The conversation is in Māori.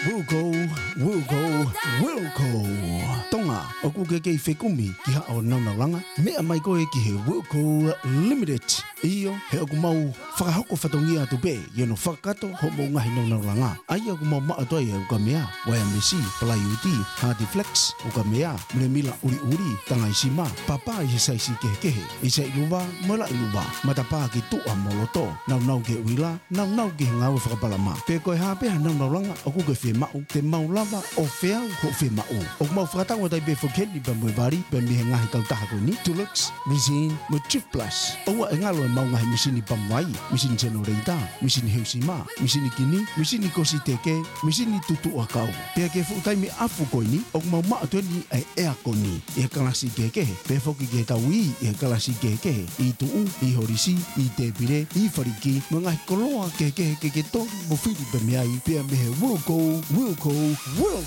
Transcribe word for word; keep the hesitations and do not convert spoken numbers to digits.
Wilco, Wilco, Wilco. Tonga, o ku ke ke whekumi ki ha o naunalanga. Mea mai koe ki he Wilco Limited. Iyo, he o ku mau whakahoko whatongia atu pe, i no whakato ho mo ngahi naunalanga. Ai o ku mau maa toi e uka mea, waya mesi, palai uti, Hardy Flex, uka mea, mele mila uri uri, tanga isima, papa i he saisi kehe kehe, i sa iluwa, mola iluwa, matapa ki tua moloto, nau nau ke uila, nau nau ke ngawe whakapalama. Pe koe hapea naunalanga, o ku ke whe mau, te mau lava o whea ho whe mau. O ku mau whakatangwa tai pe whakeni pa mwe bari, pe mihe ngahi kautaha koe ni, Dulux, Resine, mo Chief Plus. Oua e ngalo e mau ngahi misini pamwai, misini generator, misini heusima, misini kini, misini kosi teke, misini tutu akau. Pea ke whutai me afu koe ni, o ku mau maa tueni ai ea koe ni, i he kalasi kekehe, pe whoki ke tau i, i he kalasi kekehe, i tuu, i horisi, i te pire, i whariki, mo ngahi koloa kekehe ke ke tori mo whiri pe meai, pea mehe Wilco, Wilco, Wilco.